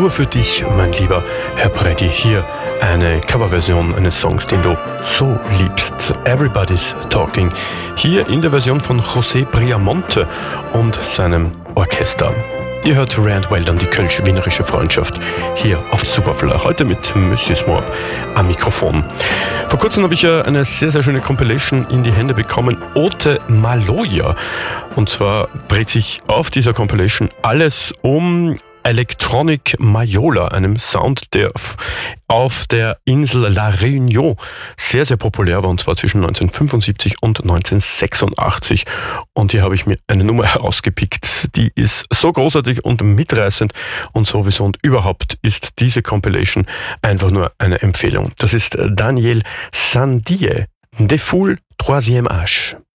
Nur für dich, mein lieber Herr Preddy, hier eine Coverversion eines Songs, den du so liebst. Everybody's Talking. Hier in der Version von José Briamonte und seinem Orchester. Ihr hört Rand Weldon, die kölsch-wienerische Freundschaft, hier auf Superfly. Heute mit Monsieur Smorp am Mikrofon. Vor kurzem habe ich ja eine sehr, sehr schöne Compilation in die Hände bekommen, Ote Maloja. Und zwar dreht sich auf dieser Compilation alles um Electronic Majola, einem Sound, der auf der Insel La Réunion sehr, sehr populär war, und zwar zwischen 1975 und 1986. Und hier habe ich mir eine Nummer herausgepickt, die ist so großartig und mitreißend und sowieso und überhaupt ist diese Compilation einfach nur eine Empfehlung. Das ist Daniel Sandie, Des Foules, Troisième Âge.